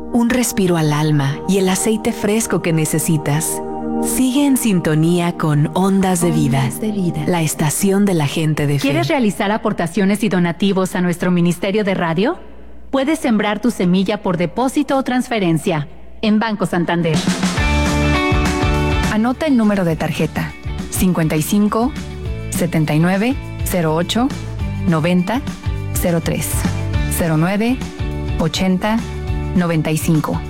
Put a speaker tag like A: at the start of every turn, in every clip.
A: un respiro al alma y el aceite fresco que necesitas. Sigue en sintonía con Ondas de Vida, la estación de la gente de fe.
B: ¿Quieres realizar aportaciones y donativos a nuestro Ministerio de Radio? Puedes sembrar tu semilla por depósito o transferencia en Banco Santander.
C: Anota el número de tarjeta: 55 79 08 90 03 09 80 95.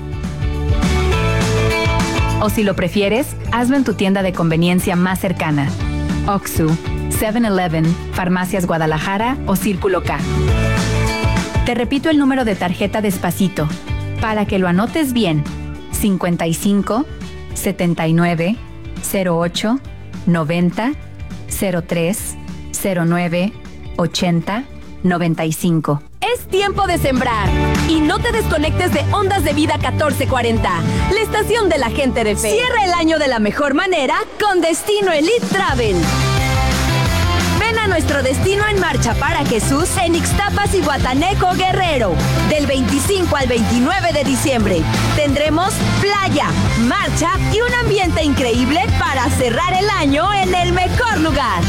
C: O si lo prefieres, hazlo en tu tienda de conveniencia más cercana: Oxxo, 7-Eleven, Farmacias Guadalajara o Círculo K. Te repito el número de tarjeta despacito, para que lo anotes bien: 55 79 08 90 03 09 80 95.
D: Es tiempo de sembrar y no te desconectes de Ondas de Vida 1440, la estación de la gente de fe. Cierra el año de la mejor manera con Destino Elite Travel. Ven a nuestro Destino en Marcha para Jesús en Ixtapas y Guataneco, Guerrero. Del 25 al 29 de diciembre tendremos playa, marcha y un ambiente increíble para cerrar el año en el mejor lugar.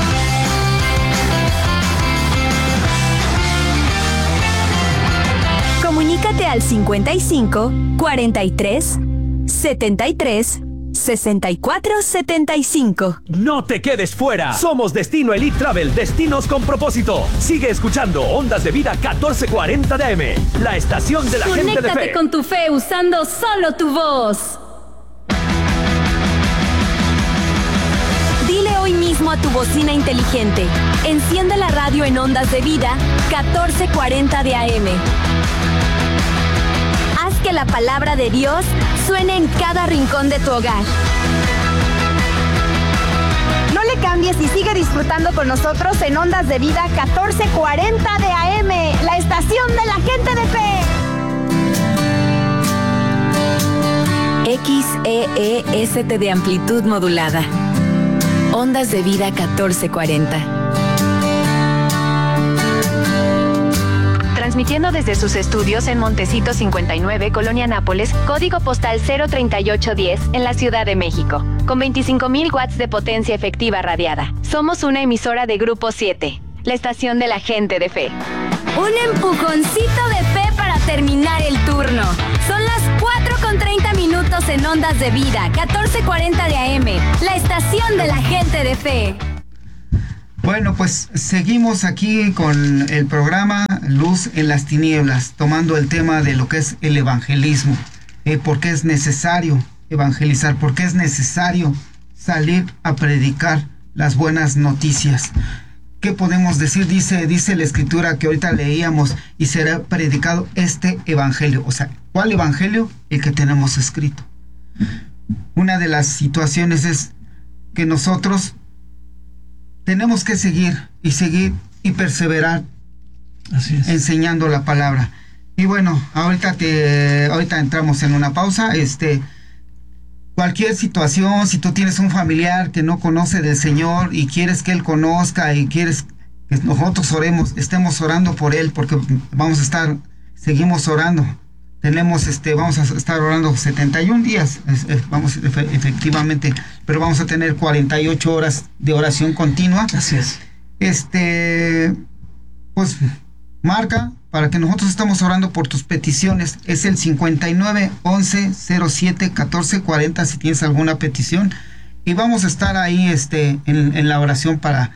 D: Comunícate al 55 43 73 64 75.
E: ¡No te quedes fuera! Somos Destino Elite Travel, destinos con propósito. Sigue escuchando Ondas de Vida 1440 de AM, la estación de la gente de fe.
B: Conéctate con tu fe usando solo tu voz.
D: Dile hoy mismo a tu bocina inteligente: enciende la radio en Ondas de Vida 1440 de AM. Haz que la palabra de Dios suene en cada rincón de tu hogar.
F: No le cambies y sigue disfrutando con nosotros en Ondas de Vida 1440 de AM, la estación de la gente de fe.
A: XEEST de amplitud modulada. Ondas de Vida 1440.
B: Transmitiendo desde sus estudios en Montecito 59, Colonia Nápoles, código postal 03810, en la Ciudad de México, con 25,000 watts de potencia efectiva radiada. Somos una emisora de Grupo 7, la estación de la gente de fe.
D: Un empujoncito de fe para terminar el turno. Son las 4:30 en Ondas de Vida 1440 de AM, la estación de la gente de fe.
G: Bueno, pues seguimos aquí con el programa Luz en las Tinieblas, tomando el tema de lo que es el evangelismo. ¿Por qué es necesario evangelizar? ¿Por qué es necesario salir a predicar las buenas noticias? ¿Qué podemos decir? Dice la escritura que ahorita leíamos: y será predicado este evangelio. O sea, ¿cuál evangelio? El que tenemos escrito. Una de las situaciones es que nosotros tenemos que seguir y perseverar.
H: Así es.
G: Enseñando la palabra. Y bueno, ahorita entramos en una pausa. Cualquier situación, si tú tienes un familiar que no conoce del Señor y quieres que él conozca y quieres que nosotros estemos orando por él, porque seguimos orando. Vamos a estar orando 71 días, efectivamente, pero vamos a tener 48 horas de oración continua.
H: Así es.
G: Pues marca para que nosotros estamos orando por tus peticiones. Es el 59 11 07 14 40 si tienes alguna petición, y vamos a estar ahí en la oración para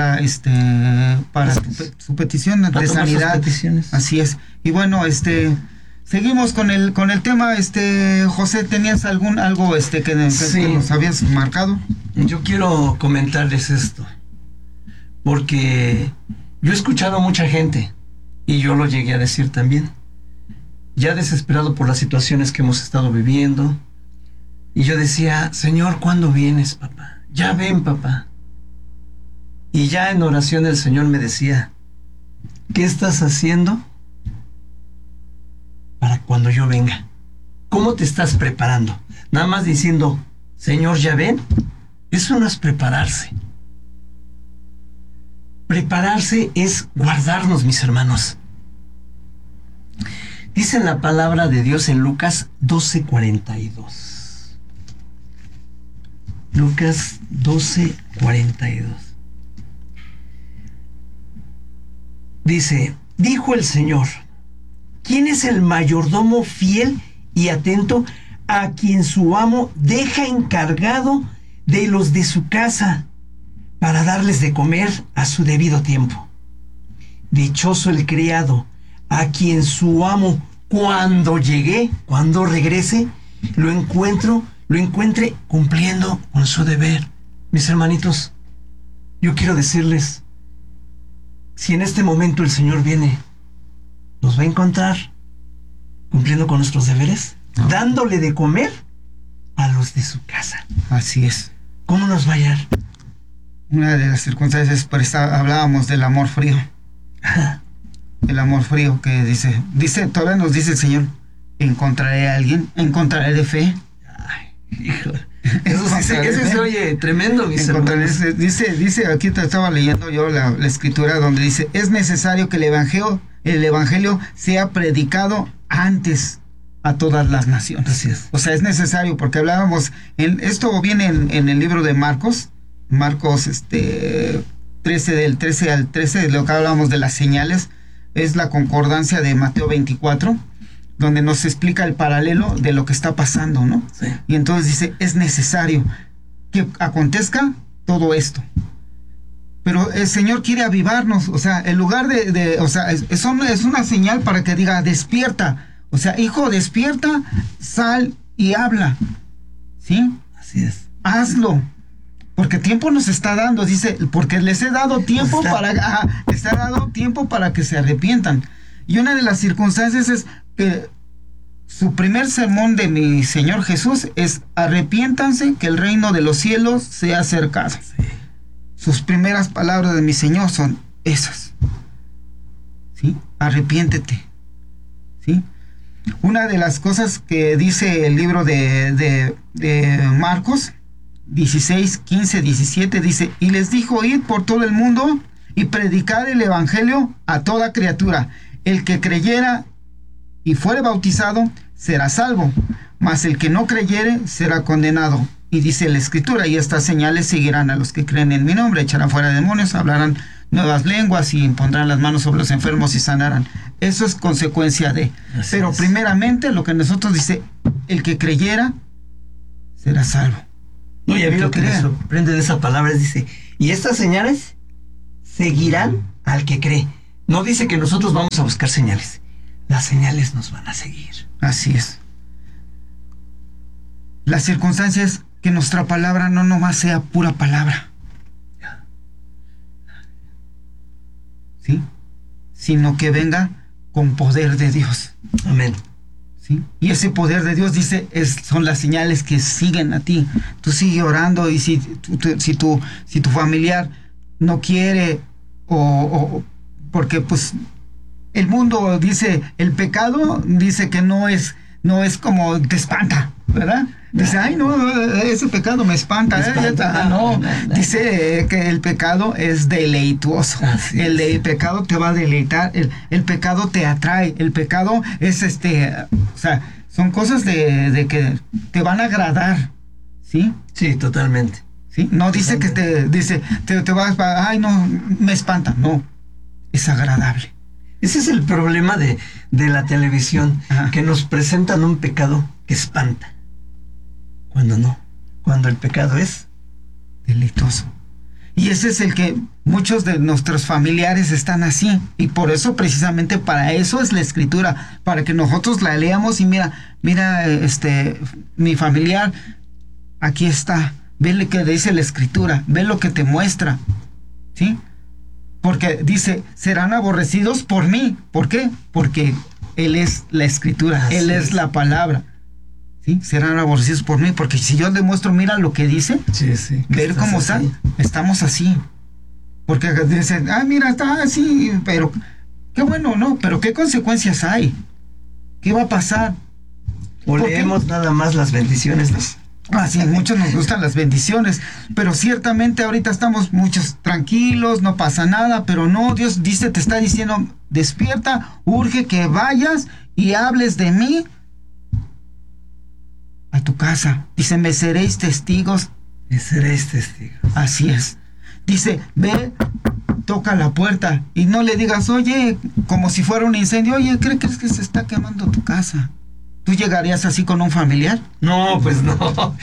G: su petición de sanidad. Así es. Y bueno, seguimos con el tema. José, ¿tenías algo que nos habías marcado?
H: Yo quiero comentarles esto, porque yo he escuchado a mucha gente, y yo lo llegué a decir también, ya desesperado por las situaciones que hemos estado viviendo, y yo decía: Señor, ¿cuándo vienes, papá? Ya ven, papá. Y ya en oración el Señor me decía: ¿qué estás haciendo para cuando yo venga? ¿Cómo te estás preparando? Nada más diciendo: Señor, ya ven, eso no es prepararse. Prepararse es guardarnos, mis hermanos. Dice la palabra de Dios en Lucas 12:42. Lucas 12:42. Dice, dijo el Señor, ¿quién es el mayordomo fiel y atento a quien su amo deja encargado de los de su casa para darles de comer a su debido tiempo? Dichoso el criado a quien su amo cuando regrese, lo encuentre cumpliendo con su deber. Mis hermanitos, yo quiero decirles, si en este momento el Señor viene, ¿nos va a encontrar cumpliendo con nuestros deberes? No. Dándole de comer a los de su casa.
G: Así es.
H: ¿Cómo nos va a hallar?
G: Una de las circunstancias, hablábamos del amor frío. El amor frío que dice, todavía nos dice el Señor, encontraré a alguien, encontraré de fe.
H: Ay, hijo. Eso se oye tremendo, mis hermanos.
G: Dice, aquí te estaba leyendo yo la escritura donde dice, es necesario que el evangelio sea predicado antes a todas las naciones.
H: Así es.
G: O sea, es necesario, porque hablábamos, esto viene en el libro de Marcos 13, del 13 al 13, de lo que hablábamos de las señales, es la concordancia de Mateo 24, donde nos explica el paralelo de lo que está pasando, ¿no?
H: Sí.
G: Y entonces dice, es necesario que acontezca todo esto. Pero el Señor quiere avivarnos, o sea, en lugar es una señal para que diga, despierta. O sea, hijo, despierta, sal y habla. ¿Sí?
H: Así es.
G: Hazlo. Porque tiempo nos está dando, dice, porque les he dado tiempo para que se arrepientan. Y una de las circunstancias es que su primer sermón de mi Señor Jesús es arrepiéntanse que el reino de los cielos se ha acercado.
H: Sí.
G: Sus primeras palabras de mi Señor son esas. ¿Sí? Arrepiéntete. ¿Sí? Una de las cosas que dice el libro de Marcos 16, 15, 17 dice, y les dijo, id por todo el mundo y predicad el evangelio a toda criatura. El que creyera y fuere bautizado será salvo, mas el que no creyere será condenado. Y dice la escritura, y estas señales seguirán a los que creen en mi nombre, echarán fuera demonios, hablarán nuevas lenguas y impondrán las manos sobre los enfermos y sanarán. Eso es consecuencia de.
H: Así
G: Pero
H: es.
G: Primeramente lo que nosotros dice, el que creyera será salvo.
H: No, y a mí lo que me sorprende de esa palabra es, dice, y estas señales seguirán al que cree. No dice que nosotros vamos a buscar señales. Las señales nos van a seguir.
G: Así es. La circunstancia es que nuestra palabra no nomás sea pura palabra. ¿Sí? Sino que venga con poder de Dios.
H: Amén.
G: ¿Sí? Y ese poder de Dios, dice, son las señales que siguen a ti. Tú sigue orando, y si tu familiar no quiere, o porque pues el mundo dice, el pecado dice que no es como, te espanta, ¿verdad? Dice, ay, no, ese pecado me espanta. No, dice que el pecado es deleituoso. El pecado te va a deleitar, el pecado te atrae, el pecado es o sea, son cosas de que te van a agradar, ¿sí?
H: Sí, totalmente.
G: ¿Sí? No dice que te vas, ay, no, me espanta, no, es agradable.
H: Ese es el problema de la televisión, que nos presentan un pecado que espanta. Cuando no, cuando el pecado es
G: deleitoso. Y ese es el que muchos de nuestros familiares están así. Y por eso, precisamente para eso es la escritura, para que nosotros la leamos y mira, mi familiar, aquí está, ve lo que dice la escritura, ve lo que te muestra, ¿sí? Porque dice, serán aborrecidos por mí. ¿Por qué? Porque Él es la escritura, así Él es la palabra. ¿Sí? Serán aborrecidos por mí, porque si yo demuestro, mira lo que dice,
H: sí,
G: ver cómo está, estamos así. Porque dicen, mira, está así, pero qué bueno, ¿no? Pero ¿qué consecuencias hay? ¿Qué va a pasar?
H: O leemos nada más las bendiciones, ¿no?
G: Sí, muchos nos gustan las bendiciones, pero ciertamente ahorita estamos muchos tranquilos, no pasa nada, pero no, Dios te está diciendo, despierta, urge que vayas y hables de mí a tu casa. Dice, me seréis testigos.
H: Me seréis testigos.
G: Así es. Dice, ve, toca la puerta y no le digas, oye, como si fuera un incendio, oye, ¿crees que se está quemando tu casa? ¿Tú llegarías así con un familiar?
H: No, pues no.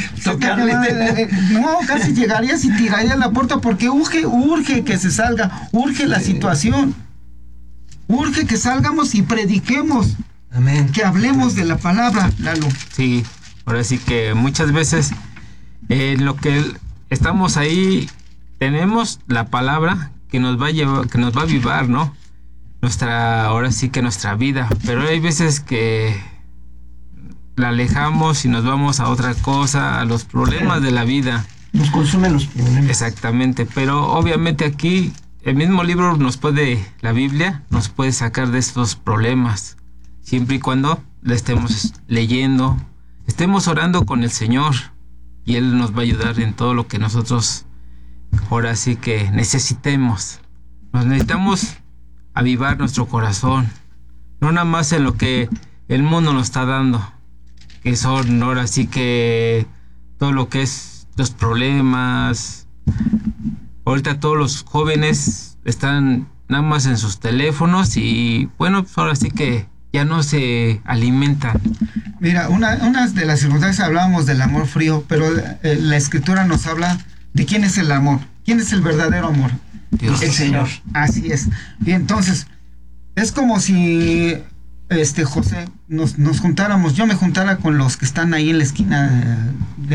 G: No, casi llegarías y tirarías la puerta porque urge que se salga, urge la situación. Urge que salgamos y prediquemos.
H: Amén.
G: Que hablemos de la palabra, Lalo.
I: Sí, ahora sí que muchas veces lo que estamos ahí, tenemos la palabra que nos va a llevar, que nos va a avivar, ¿no? Ahora sí que nuestra vida, pero hay veces que la alejamos y nos vamos a otra cosa, a los problemas de la vida.
H: Nos consumen los problemas.
I: Exactamente, pero obviamente aquí el mismo libro la Biblia nos puede sacar de estos problemas, siempre y cuando la estemos leyendo, estemos orando con el Señor y Él nos va a ayudar en todo lo que nosotros ahora sí que necesitemos. Nos necesitamos avivar nuestro corazón, no nada más en lo que el mundo nos está dando, que son ahora sí que todo lo que es los problemas. Ahorita todos los jóvenes están nada más en sus teléfonos y bueno, pues ahora sí que ya no se alimentan.
G: Mira, una de las circunstancias hablábamos del amor frío, pero la Escritura nos habla de quién es el amor, quién es el verdadero amor.
I: Dios.
H: El Señor.
G: Así es. Y entonces, es como si José, nos juntáramos, yo me juntara con los que están ahí en la esquina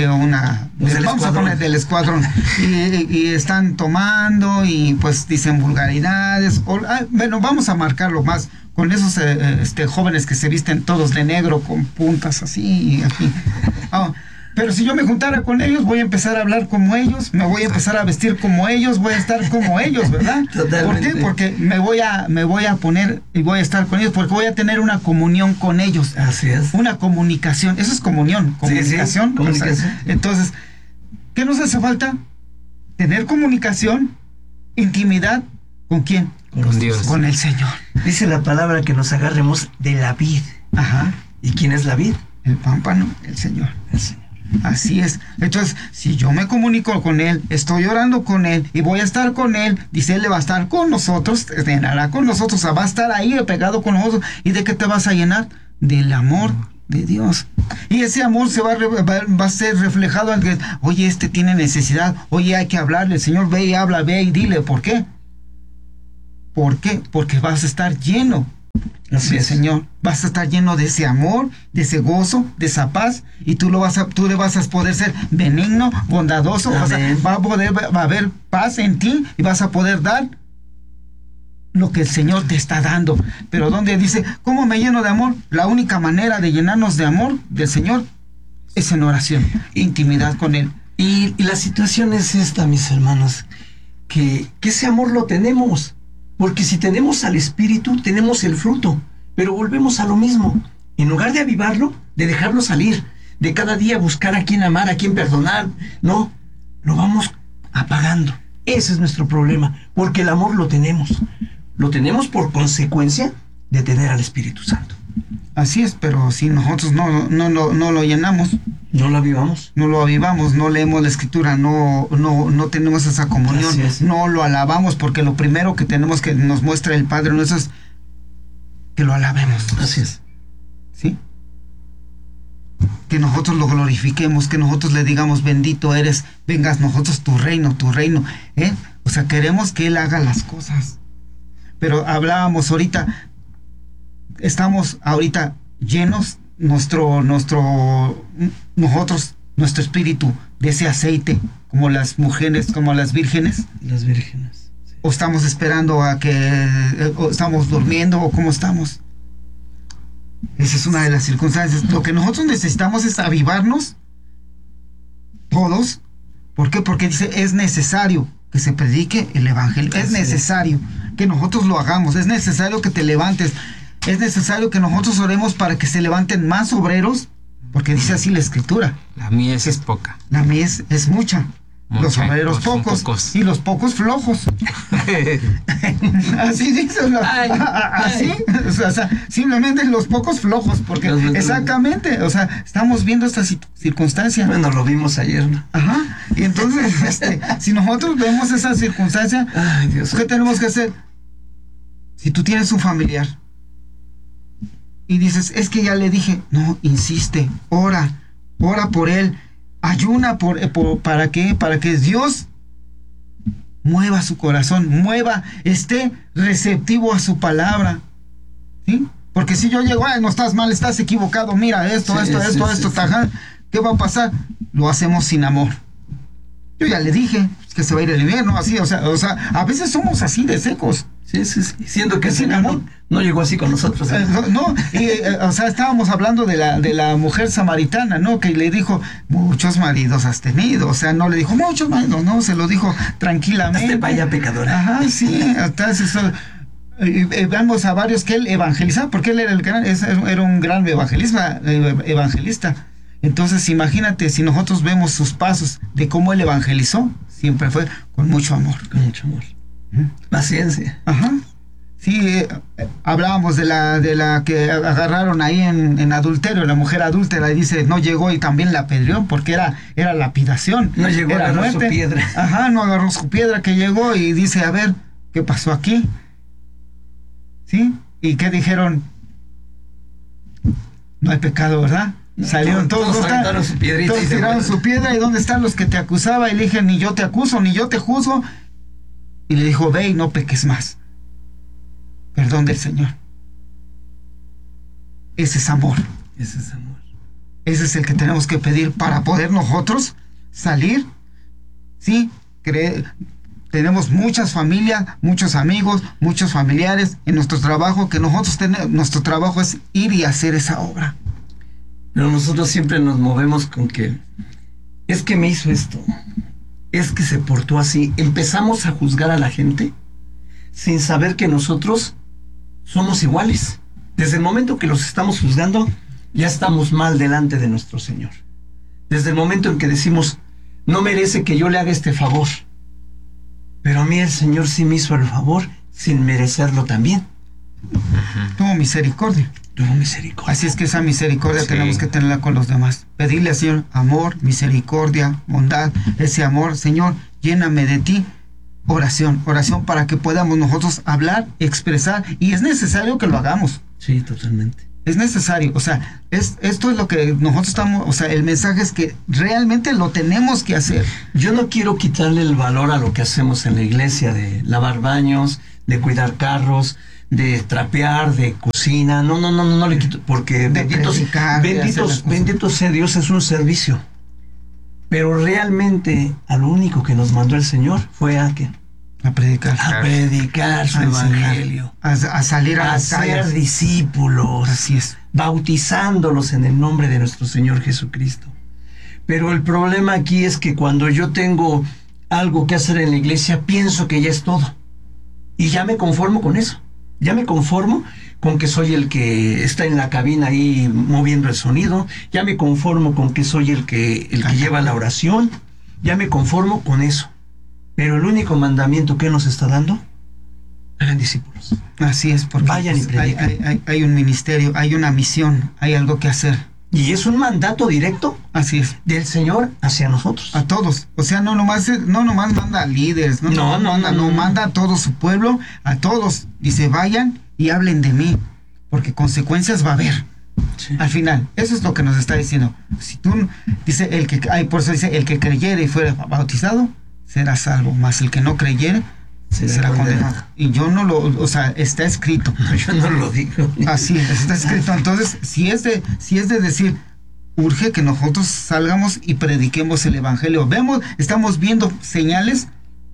G: del escuadrón y están tomando y pues dicen vulgaridades, bueno, vamos a marcarlo más con esos jóvenes que se visten todos de negro con puntas así y aquí. Pero si yo me juntara con ellos, voy a empezar a hablar como ellos, me voy a empezar a vestir como ellos, voy a estar como ellos, ¿verdad?
H: Totalmente.
G: ¿Por qué? Porque me voy a poner y voy a estar con ellos, porque voy a tener una comunión con ellos.
H: Así es.
G: Una comunicación, eso es comunión, comunicación.
H: Sí, comunicación.
G: Entonces, ¿qué nos hace falta? Tener comunicación, intimidad, ¿con quién?
I: Con Dios.
G: Con el Señor.
H: Dice la palabra que nos agarremos de la vid.
G: Ajá.
H: ¿Y quién es la vid?
G: El pámpano, el Señor.
H: El Señor.
G: Así es. Entonces, si yo me comunico con Él, estoy orando con Él y voy a estar con Él, dice Él va a estar con nosotros, llenará con nosotros, va a estar ahí pegado con nosotros. ¿Y de qué te vas a llenar? Del amor de Dios. Y ese amor va a ser reflejado en que, oye, tiene necesidad, oye, hay que hablarle, el Señor, ve y habla, ve y dile. ¿Por qué? ¿Por qué? Porque vas a estar lleno. Así es, Señor. Vas a estar lleno de ese amor, de ese gozo, de esa paz, y tú le vas a poder ser benigno, bondadoso, va a haber paz en ti y vas a poder dar lo que el Señor te está dando. Pero donde dice, ¿cómo me lleno de amor? La única manera de llenarnos de amor del Señor es en oración, intimidad con Él.
H: Y la situación es esta, mis hermanos, que ese amor lo tenemos. Porque si tenemos al Espíritu, tenemos el fruto. Pero volvemos a lo mismo. En lugar de avivarlo, de dejarlo salir, de cada día buscar a quien amar, a quien perdonar, no, lo vamos apagando. Ese es nuestro problema, porque el amor lo tenemos. Lo tenemos por consecuencia de tener al Espíritu Santo.
G: Así es, pero si nosotros no lo llenamos,
H: no lo avivamos,
G: no leemos la Escritura, no tenemos esa comunión, no lo alabamos, porque lo primero que tenemos que nos muestra el Padre nuestro es que lo alabemos.
H: Así es.
G: ¿Sí? Que nosotros lo glorifiquemos, que nosotros le digamos, bendito eres, vengas nosotros tu reino, ¿eh? O sea, queremos que Él haga las cosas. Pero hablábamos ahorita, estamos ahorita llenos, nuestro espíritu de ese aceite, como las mujeres, como las vírgenes.
H: Las vírgenes. Sí.
G: O estamos esperando o estamos durmiendo, o cómo estamos. Esa es una de las circunstancias. Lo que nosotros necesitamos es avivarnos todos. ¿Por qué? Porque dice, es necesario que se predique el evangelio. Es necesario que nosotros lo hagamos. Es necesario que te levantes. Es necesario que nosotros oremos para que se levanten más obreros, porque dice así la Escritura.
I: La mies es poca.
G: La mies es mucha. Los obreros pocos y los pocos flojos. Así dice. Así. O sea, simplemente los pocos flojos. Porque exactamente. O sea, estamos viendo esta circunstancia.
H: Bueno, lo vimos ayer, ¿no?
G: Ajá. Y entonces, si nosotros vemos esa circunstancia, ay, Dios, ¿qué tenemos que hacer? Si tú tienes un familiar y dices, es que ya le dije, no, insiste, ora por él. Ayuna ¿para qué? Para que Dios mueva su corazón, esté receptivo a su palabra, ¿sí? Porque si yo llego, no estás mal, estás equivocado, mira esto, taján, ¿qué va a pasar? Lo hacemos sin amor. Yo ya le dije que se va a ir el invierno, así, o sea, a veces somos así de secos.
H: Sí. Siendo que sin amor no llegó así con nosotros.
G: O sea, estábamos hablando de la mujer samaritana, ¿no? Que le dijo, muchos maridos has tenido. O sea, no le dijo, muchos maridos, no, se lo dijo tranquilamente.
H: Vaya pecadora.
G: Ajá, sí. Entonces, vemos a varios que él evangelizaba, porque él era un gran evangelista. Entonces, imagínate, si nosotros vemos sus pasos de cómo él evangelizó, siempre fue con mucho amor.
H: Con mucho amor. Paciencia.
G: Ajá. Sí, hablábamos de la que agarraron ahí en adulterio, la mujer adúltera, y dice, no llegó y también la apedreó porque era lapidación.
H: No llegó,
G: era
H: agarró su piedra.
G: Ajá, no agarró su piedra, que llegó y dice, a ver, ¿qué pasó aquí? ¿Sí? ¿Y qué dijeron? No hay pecado, ¿verdad?
H: No,
G: salieron todos
H: tiraron su piedrita.
G: Todos tiraron su piedra. ¿Y dónde están los que te acusaban? Y le dije, ni yo te acuso, ni yo te juzgo. Y le dijo, ve y no peques más. Perdón del Señor. Ese es amor.
H: Ese es amor.
G: Ese es el que tenemos que pedir para poder nosotros salir. Sí, tenemos muchas familias, muchos amigos, muchos familiares en nuestro trabajo, que nosotros nuestro trabajo es ir y hacer esa obra.
H: Pero nosotros siempre nos movemos con que es que me hizo esto, es que se portó así. Empezamos a juzgar a la gente sin saber que nosotros somos iguales. Desde el momento que los estamos juzgando, ya estamos mal delante de nuestro Señor. Desde el momento en que decimos, no merece que yo le haga este favor, pero a mí el Señor sí me hizo el favor sin merecerlo también.
G: Tuvo misericordia. Así es que esa misericordia tenemos que tenerla con los demás. Pedirle al Señor amor, misericordia, bondad, ese amor. Señor, lléname de ti. Oración para que podamos nosotros hablar, expresar, y es necesario que lo hagamos.
H: Sí, totalmente.
G: Es necesario, o sea, esto es lo que nosotros estamos, o sea, el mensaje es que realmente lo tenemos que hacer.
H: Yo no quiero quitarle el valor a lo que hacemos en la iglesia, de lavar baños, de cuidar carros, de trapear, de cocina. No le quito, porque bendito sea Dios, es un servicio. Pero realmente a lo único que nos mandó el Señor fue a predicar su evangelio,
G: a salir a
H: ser discípulos.
G: Así es.
H: Bautizándolos en el nombre de nuestro Señor Jesucristo. Pero el problema aquí es que cuando yo tengo algo que hacer en la iglesia, pienso que ya es todo. Y ya me conformo con eso. Ya me conformo con que soy el que está en la cabina ahí moviendo el sonido. Ya me conformo con que soy el que lleva la oración. Ya me conformo con eso. Pero el único mandamiento que nos está dando, hagan discípulos.
G: Así es, porque
H: vayan y prediquen.
G: Hay un ministerio, hay una misión, hay algo que hacer.
H: Y es un mandato directo.
G: Así es.
H: Del Señor hacia nosotros.
G: A todos. O sea, no nomás manda a líderes. No, manda a todo su pueblo, a todos. Dice, vayan y hablen de mí, porque consecuencias va a haber. Sí. Al final, eso es lo que nos está diciendo. Si tú, dice, por eso dice, el que creyere y fuera bautizado, será salvo, mas el que no creyere, será condenado. Y yo no o sea, está escrito.
H: No, yo no lo digo.
G: Así, está escrito. Entonces, si es de decir, urge que nosotros salgamos y prediquemos el evangelio. Estamos viendo señales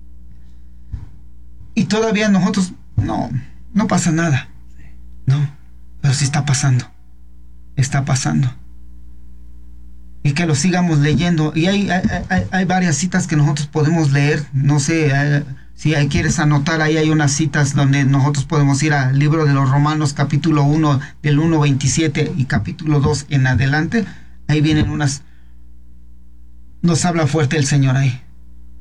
G: y todavía nosotros, no pasa nada. No, pero sí está pasando. Está pasando. Y que lo sigamos leyendo. Y hay varias citas que nosotros podemos leer. No sé, si ahí quieres anotar, ahí hay unas citas donde nosotros podemos ir al libro de los Romanos, capítulo 1, del 1:27 y capítulo 2 en adelante. Ahí vienen nos habla fuerte el Señor ahí.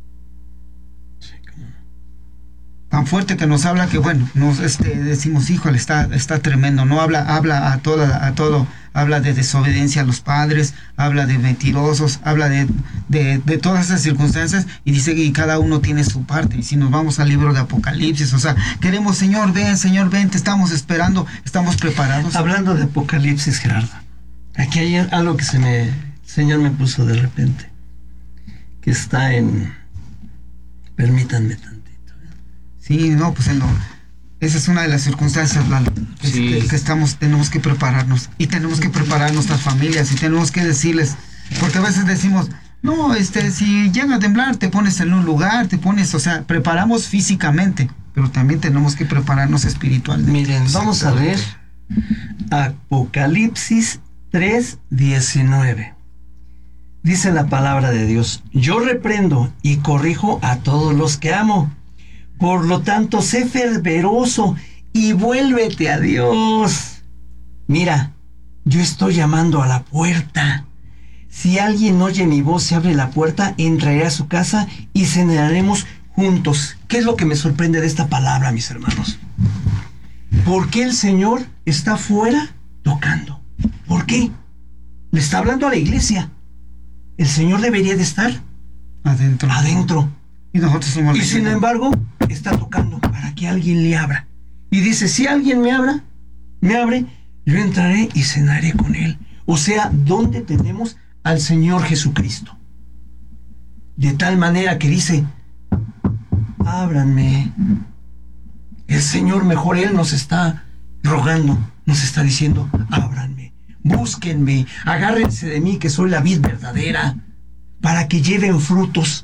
G: tan fuerte que nos habla que, bueno, nos decimos, híjole, está tremendo, ¿no? Habla a todo, habla de desobediencia a los padres, habla de mentirosos, habla de todas esas circunstancias, y dice que cada uno tiene su parte. Y si nos vamos al libro de Apocalipsis, o sea, queremos, Señor, ven, te estamos esperando, estamos preparados.
H: Hablando de Apocalipsis, Gerardo, aquí hay algo que el Señor me puso de repente, que está en... Permítanme tantito.
G: Sí, no, pues esa es una de las circunstancias, Lalo, que tenemos que prepararnos, y tenemos que preparar nuestras familias, y tenemos que decirles, porque a veces decimos, no, si llega a temblar, te pones en un lugar, o sea, preparamos físicamente, pero también tenemos que prepararnos espiritualmente.
H: Miren, vamos a ver Apocalipsis 3:19. Dice la palabra de Dios: yo reprendo y corrijo a todos los que amo. Por lo tanto, sé fervoroso y vuélvete a Dios. Mira, yo estoy llamando a la puerta. Si alguien oye mi voz y abre la puerta, entraré a su casa y cenaremos juntos. ¿Qué es lo que me sorprende de esta palabra, mis hermanos? ¿Por qué el Señor está afuera tocando? ¿Por qué? Le está hablando a la iglesia. El Señor debería de estar adentro.
G: Y nosotros somos...
H: Y sin embargo, está tocando para que alguien le abra. Y dice, si alguien me abre, yo entraré y cenaré con él. O sea, ¿dónde tenemos al Señor Jesucristo? De tal manera que dice, ábranme. El Señor, mejor Él nos está rogando, nos está diciendo, ábranme, búsquenme, agárrense de mí, que soy la vid verdadera, para que lleven frutos.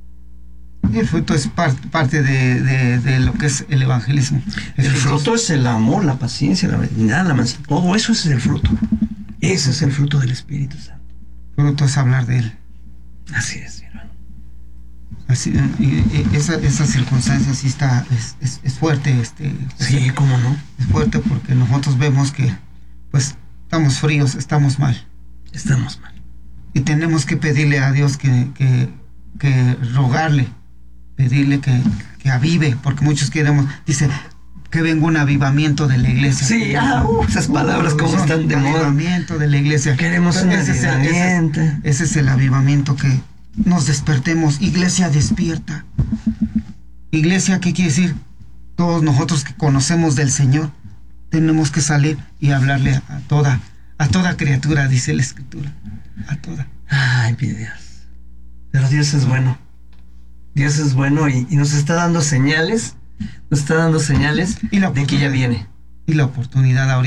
G: El fruto es parte de lo que es el evangelismo.
H: El fruto es el amor, la paciencia, la benignidad, la mansedumbre. Todo eso es el fruto. Ese es el fruto del Espíritu Santo.
G: El fruto es hablar de Él.
H: Así es, hermano.
G: Así, esa circunstancia sí es fuerte.
H: Sí, ¿cómo no?
G: Es fuerte porque nosotros vemos que, pues, estamos fríos, estamos mal.
H: Estamos mal.
G: Y tenemos que pedirle a Dios que rogarle, pedirle que avive, porque muchos queremos, dice, que venga un avivamiento de la iglesia.
H: Sí, esas palabras como están de moda.
G: Avivamiento de la iglesia.
H: Queremos un avivamiento.
G: Ese es el avivamiento, que nos despertemos. Iglesia, despierta. Iglesia, ¿qué quiere decir? Todos nosotros que conocemos del Señor tenemos que salir y hablarle a toda criatura, dice la Escritura, a toda.
H: Ay, mi Dios. Pero Dios es bueno. Dios es bueno y nos está dando señales. Nos está dando señales de que ya viene.
G: Y la oportunidad ahorita.